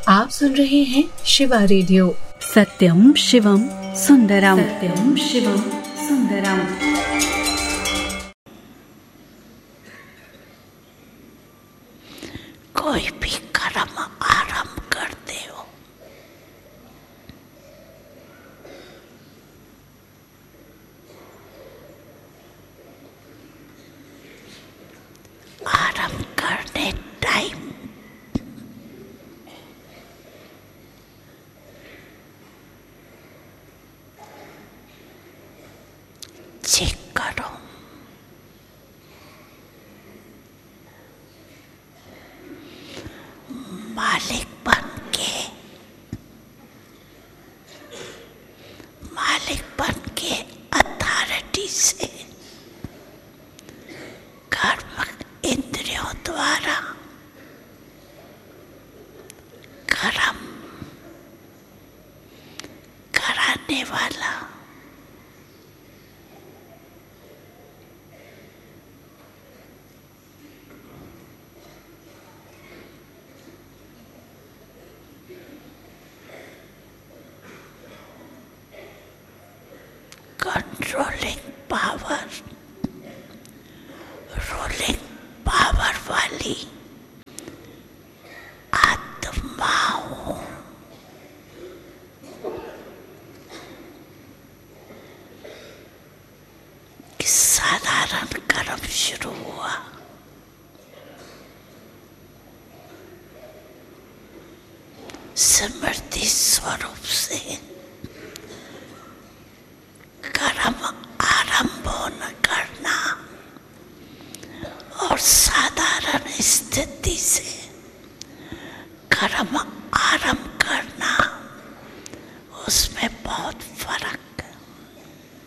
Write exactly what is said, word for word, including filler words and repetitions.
आप सुन रहे हैं शिवा रेडियो। सत्यम शिवम सुंदरम, सत्यम शिवम सुंदरम। कोई भी कर्म आरंभ करते हो, आरंभ करने टाइम चेक करो, मालिक बन के मालिक बन के अथॉरिटी से कर्म इंद्रियों द्वारा कर्म कराने वाला कंट्रोलिंग पावर, रूलिंग पावर वाली आत्माओं की साधारण कर्म शुरू हुआ। स्मृति स्वरूप से कर्म आरंभ न करना और साधारण स्थिति से कर्म आरंभ करना, उसमें बहुत फर्क